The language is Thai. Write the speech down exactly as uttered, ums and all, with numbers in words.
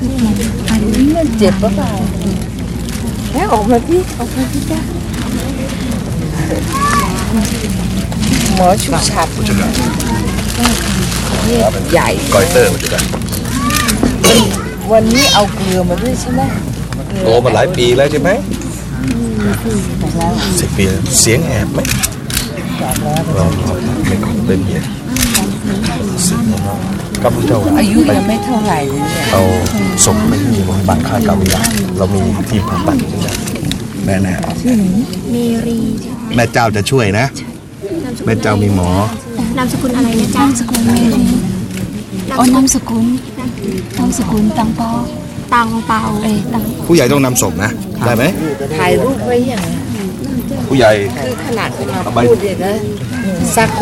อันนี้มันเจ็บปะเปล่าแค่ออกมาที่ออกมาที่จ้าหมอชุบฉับเนี่ยใหญ่กอยเตอร์วันนี้เอาเกลือมาด้วยใช่ไหมโตมาหลายปีแล้วใช่ไหมสิบปีเสียงแอบไหมเราไม่เป็นเหี้ยกับผู้เจ้าอายุยังไม่เท่าไหร่เลยเนี่ยเราส่งไปที่โรงพยาบาลค่ากาวิยาเรามีทีมผ่าตัดแม่แน่เมรีแม่เจ้าจะช่วยนะแม่เจ้ามีหมอนามสกุลอะไรนะจ๊ะนามสกุลเมรีโอ้นามสกุลนามสกุลตังเปาตังเปาเอ้ตังผู้ใหญ่ต้องนำศพนะได้ไหมถ่ายรูปไว้อย่างผู้ใหญ่คือขนาดขนาดพูดเลยนะซัก